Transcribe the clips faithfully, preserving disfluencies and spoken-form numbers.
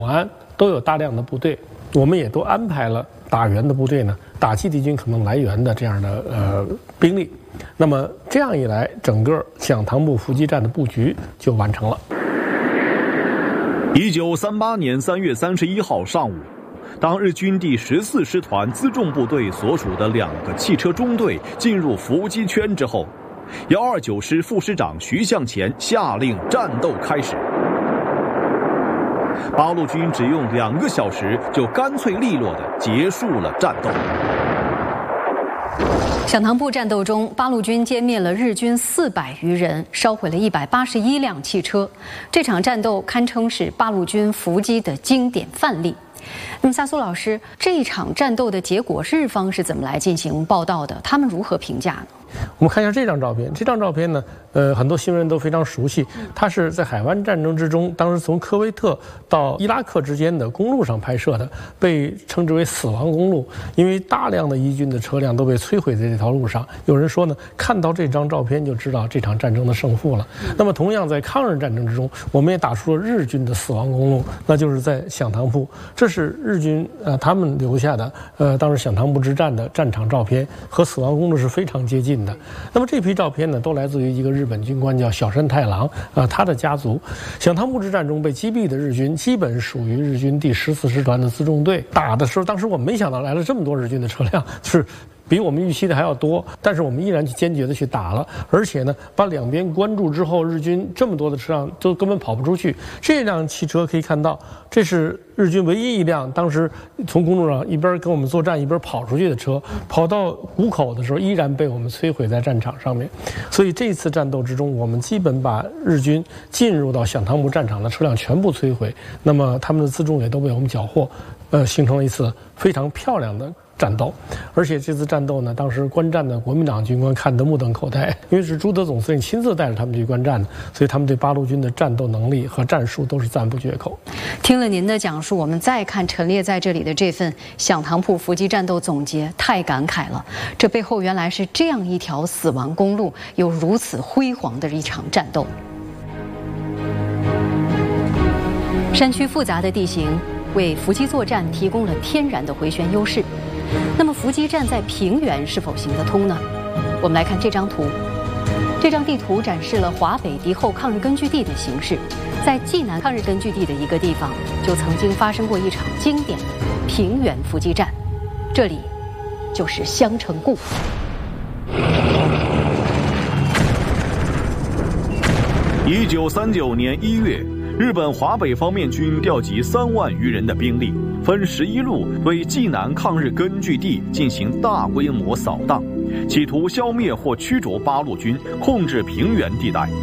安都有大量的部队，我们也都安排了打援的部队呢，打击敌军可能来源的这样的呃兵力。那么这样一来，整个响堂埠伏击战的布局就完成了。 一九三八年三月三十一号上午，当日军第十四师团辎重部队所属的两个汽车中队进入伏击圈之后，幺二九师副师长徐向前下令战斗开始。八路军只用两个小时就干脆利落地结束了战斗。 响堂埠战斗中，八路军歼灭了日军四百余人，烧毁了一百八十一辆汽车。这场战斗堪称是八路军伏击的经典范例。那么，萨苏老师，这一场战斗的结果，日方是怎么来进行报道的？他们如何评价呢？ 我们看一下这张照片。这张照片呢，呃，很多新闻人都非常熟悉。它是在海湾战争之中，当时从科威特到伊拉克之间的公路上拍摄的，被称之为“死亡公路”，因为大量的伊军的车辆都被摧毁在这条路上。有人说呢，看到这张照片就知道这场战争的胜负了。那么，同样在抗日战争之中，我们也打出了日军的死亡公路，那就是在响堂埠。这是日军呃他们留下的呃当时响堂埠之战的战场照片，和死亡公路是非常接近的。那么这批照片呢，都来自于一个日本军官叫小山太郎，呃，他的家族。响堂埠之战中被击毙的日军，基本属于日军第十四师团的辎重队。打的时候，当时我们没想到来了这么多日军的车辆，是比我们预期的还要多，但是我们依然去坚决的去打了，而且呢，把两边关住之后，日军这么多的车辆都根本跑不出去。这辆汽车可以看到，这是日军唯一一辆当时从公路上一边跟我们作战一边跑出去的车，跑到谷口的时候依然被我们摧毁在战场上面。所以这次战斗之中，我们基本把日军进入到响堂埠战场的车辆全部摧毁，那么他们的辎重也都被我们缴获，呃，形成了一次非常漂亮的战斗。而且这次战斗呢，当时观战的国民党军官看得目瞪口呆，因为是朱德总司令亲自带着他们去观战的，所以他们对八路军的战斗能力和战术都是赞不绝口。 听了您的讲述，我们再看陈列在这里的这份响堂埠伏击战斗总结，太感慨了。这背后原来是这样一条死亡公路，有如此辉煌的一场战斗。山区复杂的地形为伏击作战提供了天然的回旋优势。那么伏击战在平原是否行得通呢？我们来看这张图。这张地图展示了华北敌后抗日根据地的形势。在济南抗日根据地的一个地方，就曾经发生过一场经典的平原伏击战，这里就是襄城固。 一九三九年一月，日本华北方面军调集三万余人的兵力，分十一路对济南抗日根据地进行大规模扫荡，企图消灭或驱逐八路军，控制平原地带。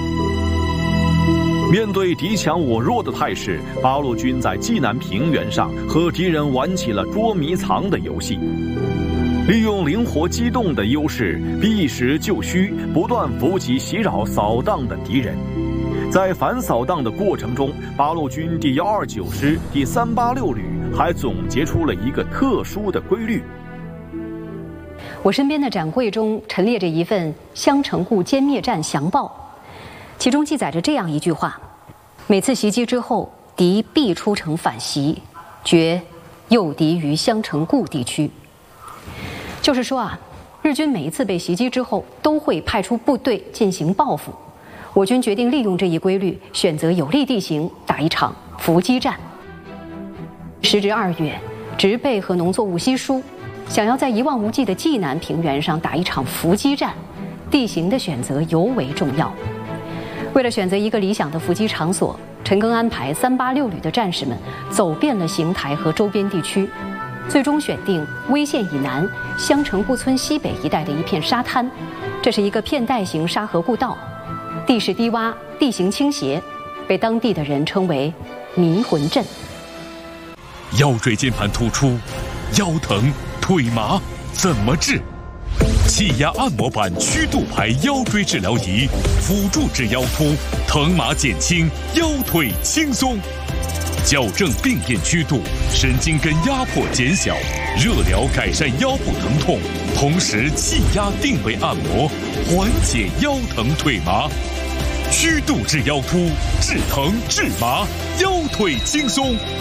面对敌强我弱的态势，八路军在济南平原上和敌人玩起了捉迷藏的游戏，利用灵活机动的优势，避实就虚，不断伏击袭扰扫荡的敌人。在反扫荡的过程中，八路军第幺二九师第三八六旅还总结出了一个特殊的规律。 我身边的展柜中陈列着一份襄城固歼灭战详报，其中记载着这样一句话：每次袭击之后，敌必出城反袭，决诱敌于襄城固地区。就是说啊，日军每一次被袭击之后，都会派出部队进行报复。我军决定利用这一规律，选择有利地形打一场伏击战。时值二月，植被和农作物稀疏，想要在一望无际的济南平原上打一场伏击战，地形的选择尤为重要。为了选择一个理想的伏击场所，陈赓安排三八六旅的战士们走遍了邢台和周边地区，最终选定威县以南襄城固村西北一带的一片沙滩，这是一个片带型沙河固道，地势低洼，地形倾斜，被当地的人称为迷魂阵。 腰椎间盘突出，腰疼腿麻怎么治？气压按摩板曲度牌腰椎治疗仪，辅助治腰突，疼麻减轻，腰腿轻松。矫正病变曲度，神经根压迫减小，热疗改善腰部疼痛，同时气压定位按摩，缓解腰疼腿麻。 虚度治腰突，治疼治麻，腰腿轻松。